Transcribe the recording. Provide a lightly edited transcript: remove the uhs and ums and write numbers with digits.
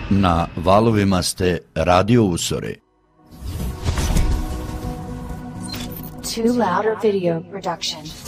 Na valovima ste Radio Usore. Too Loud Video Production.